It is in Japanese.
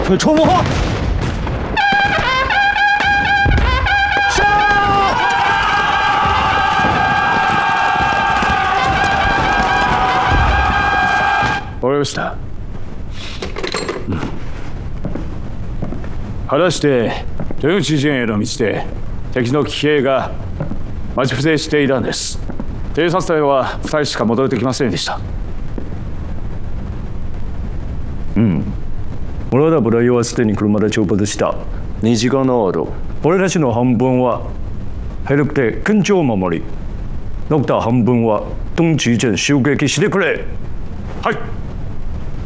退出幕后。 終わりました。果たして豊口陣への道で敵の騎兵が待ち伏せしていたんです。偵察隊は2人しか戻ってきませんでした。 俺ら部隊はすでに車で出発した。2時間の後、俺たちの半分はヘルプで県庁を守り、残った半分は東地鎮襲撃してくれ。 はい。